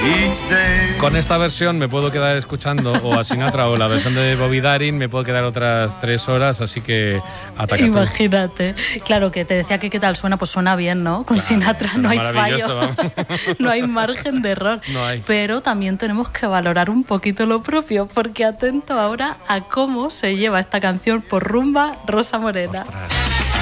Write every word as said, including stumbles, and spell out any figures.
Con esta versión me puedo quedar escuchando o a Sinatra o la versión de Bobby Darin me puedo quedar otras tres horas, así que ataca tú. Imagínate. Claro, que te decía que qué tal suena, pues suena bien, ¿no? Con claro, Sinatra no hay fallo, no hay margen de error. No hay. Pero también tenemos que valorar un poquito lo propio, porque atento ahora a cómo se lleva esta canción por rumba Rosa Morena. Ostras.